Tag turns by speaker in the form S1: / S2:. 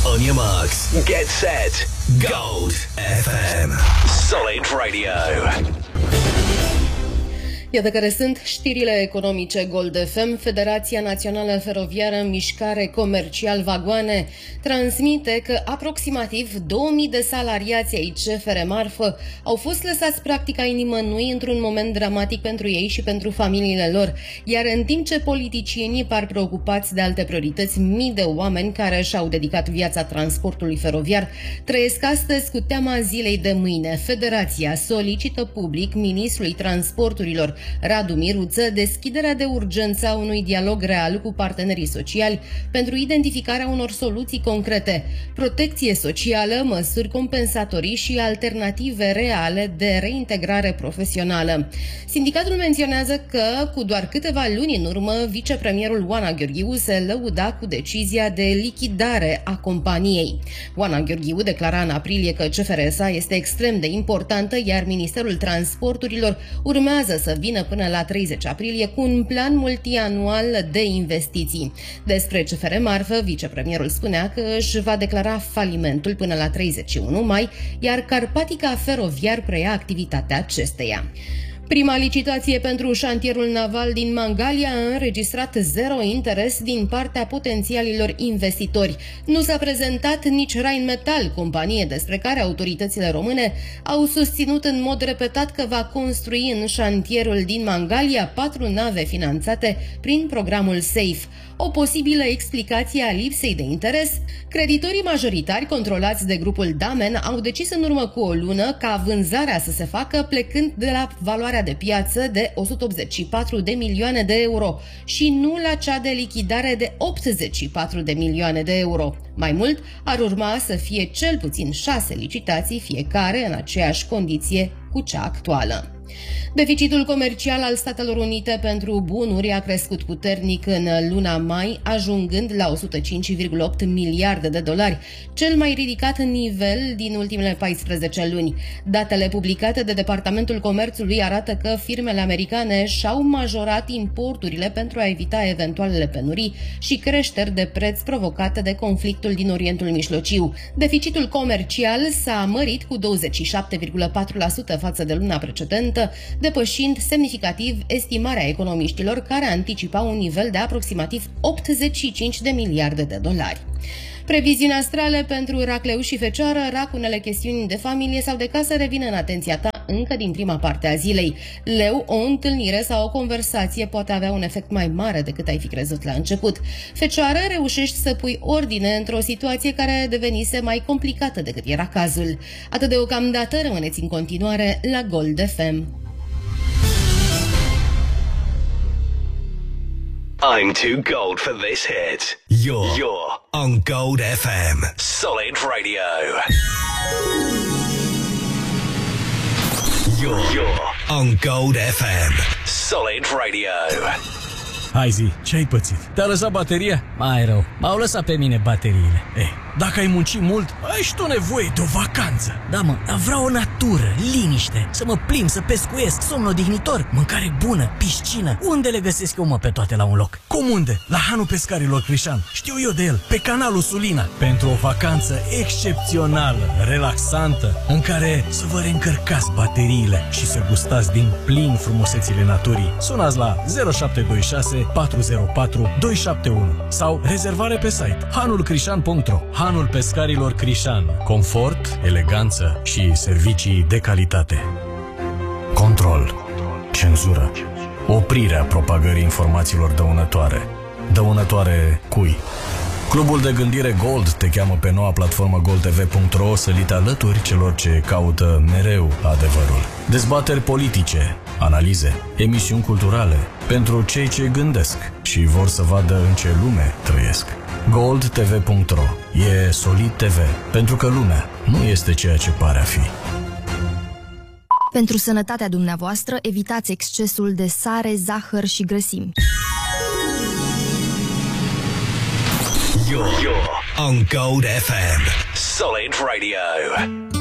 S1: On your marks, get set, Gold FM. Solid Radio.
S2: Iată care sunt știrile economice Gold FM. Federația Națională Feroviară Mișcare Comercial Vagoane transmite că aproximativ 2000 de salariați ai CFR Marfă au fost lăsați practic ai nimănui într-un moment dramatic pentru ei și pentru familiile lor. Iar în timp ce politicienii par preocupați de alte priorități, mii de oameni care și-au dedicat viața transportului feroviar trăiesc astăzi cu teama zilei de mâine. Federația solicită public ministrului transporturilor Radu Miruță deschiderea de urgență a unui dialog real cu partenerii sociali pentru identificarea unor soluții concrete, protecție socială, măsuri compensatorii și alternative reale de reintegrare profesională. Sindicatul menționează că, cu doar câteva luni în urmă, vicepremierul Oana Gheorghiu se lăuda cu decizia de lichidare a companiei. Oana Gheorghiu declara în aprilie că CFR-SA este extrem de importantă, iar Ministerul Transporturilor urmează să vină până la 30 aprilie cu un plan multianual de investiții. Despre CFR Marfă, vicepremierul spunea că își va declara falimentul până la 31 mai, iar Carpatica Feroviar preia activitatea acesteia. Prima licitație pentru șantierul naval din Mangalia a înregistrat zero interes din partea potențialilor investitori. Nu s-a prezentat nici Rheinmetall, companie despre care autoritățile române au susținut în mod repetat că va construi în șantierul din Mangalia 4 nave finanțate prin programul SAFE. O posibilă explicație a lipsei de interes, creditorii majoritari controlați de grupul Damen au decis în urmă cu o lună ca vânzarea să se facă plecând de la valoarea de piață de 184 de milioane de euro și nu la cea de lichidare de 84 de milioane de euro. Mai mult, ar urma să fie cel puțin 6 licitații, fiecare în aceeași condiție cu cea actuală. Deficitul comercial al Statelor Unite pentru bunuri a crescut puternic în luna mai, ajungând la 105,8 miliarde de dolari, cel mai ridicat nivel din ultimele 14 luni. Datele publicate de Departamentul Comerțului arată că firmele americane și-au majorat importurile pentru a evita eventualele penurii și creșteri de preț provocate de conflictul din Orientul Mijlociu. Deficitul comercial s-a mărit cu 27,4% față de luna precedentă, depășind semnificativ estimarea economiștilor care anticipau un nivel de aproximativ 85 de miliarde de dolari. Previziuni astrale pentru racleu și fecioară, racunele, chestiuni de familie sau de casă revin în atenția ta încă din prima parte a zilei. Leu, o întâlnire sau o conversație poate avea un efect mai mare decât ai fi crezut la început. Fecioară, reușești să pui ordine într-o situație care devenise mai complicată decât era cazul. Atât deocamdată, rămâneți în continuare la Gold FM.
S1: I'm too gold for this hit. You're on Gold FM. Solid Radio. You're on Gold FM. Solid Radio.
S3: Hai zi, ce-ai pățit? Te-a lăsat bateria?
S4: Mai rău, m-au lăsat pe mine bateriile.
S3: Dacă ai muncit mult, ai și tu nevoie de o vacanță.
S4: Da, mă, dar vreau o natură, liniște, să mă plimb, să pescuiesc, somn odihnitor, mâncare bună, piscină. Unde le găsesc eu, mă, pe toate la un loc?
S3: Cum unde? La Hanul Pescarilor Crișan. Știu eu de el, pe canalul Sulina. Pentru o vacanță excepțională, relaxantă, în care să vă reîncărcați bateriile și să gustați din plin frumusețile naturii. Sunați la 0726 404 271 sau rezervare pe site hanulcrișan.ro. Hanul Pescarilor Crișan. Confort, eleganță și servicii de calitate. Control. Cenzură. Oprirea propagării informațiilor dăunătoare. Dăunătoare cui? Clubul de gândire Gold te cheamă pe noua platformă goldtv.ro să li te alături celor ce caută mereu adevărul. Dezbateri politice, analize, emisiuni culturale pentru cei ce gândesc și vor să vadă în ce lume trăiesc. goldtv.ro e Solid TV, pentru că lumea nu este ceea ce pare a fi.
S5: Pentru sănătatea dumneavoastră, evitați excesul de sare, zahăr și grăsimi.
S1: You're on Gold FM. Solid Radio.